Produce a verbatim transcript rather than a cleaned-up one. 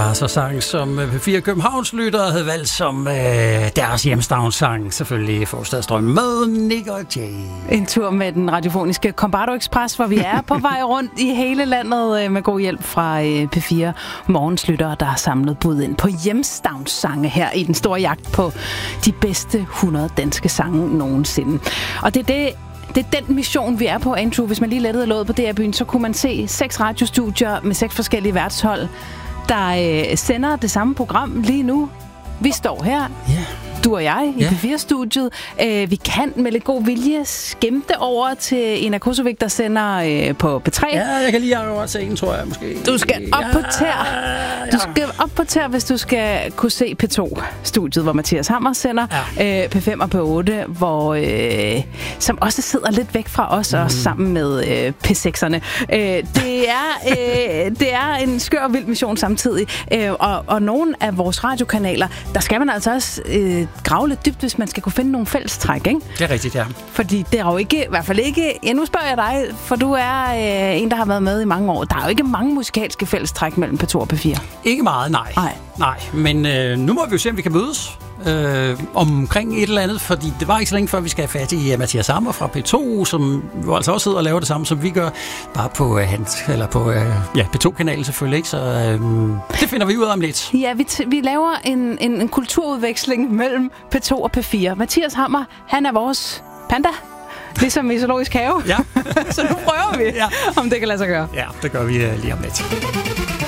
var så sang, som P fire Københavns lyttere havde valgt som øh, deres hjemstavnssang, selvfølgelig Forstadsdrøm med Nick og Jay. En tur med den radiofoniske Combardo Express, hvor vi er på vej rundt i hele landet øh, med god hjælp fra øh, P fire Morgenslyttere, der har samlet bud ind på hjemstavnssange her i den store jagt på de bedste hundrede danske sange nogensinde. Og det er det, Det er den mission, vi er på, Andrew. Hvis man lige lettede låget på D R-byen, så kunne man se seks radiostudier med seks forskellige værtshold, der øh, sender det samme program lige nu. Vi står her, yeah. du og jeg, i yeah. P fire-studiet. Øh, vi kan med lidt god vilje skimte over til Ina Kosovic, der sender øh, på P tre. Ja, jeg kan lige over til en, tror jeg måske. Du skal op ja, på tær. Du skal op på tær, hvis du skal kunne se P to-studiet, hvor Mathias Hammer sender. Ja. Øh, P fem og P otte, hvor, øh, som også sidder lidt væk fra os, mm. og sammen med øh, P sekserne. Øh, det, er, øh, det er en skør og vild mission samtidig. Øh, og, og nogle af vores radiokanaler, der skal man altså også øh, grave lidt dybt, hvis man skal kunne finde nogle fællestræk, ikke? Det er rigtigt, ja. Fordi det er jo ikke, i hvert fald ikke... Ja, nu spørger jeg dig, for du er øh, en, der har været med i mange år. Der er jo ikke mange musikalske fællestræk mellem P to og P fire. Ikke meget, nej. Nej. Nej, men øh, nu må vi jo se, om vi kan mødes øh, omkring et eller andet, fordi det var ikke så længe før, vi skal have fat i uh, Mathias Hammer fra P to, som jo altså også sidder og laver det samme, som vi gør, bare på, uh, hans, eller på uh, ja, P to-kanalen selvfølgelig, ikke? Så øh, det finder vi ud af om lidt. Ja, vi, t- vi laver en, en, en kulturudveksling mellem P to og P fire. Mathias Hammer, han er vores panda. Ligesom i Zoologisk Have. Ja. Så nu prøver vi, ja. om det kan lade sig gøre. Ja, det gør vi uh, lige om lidt.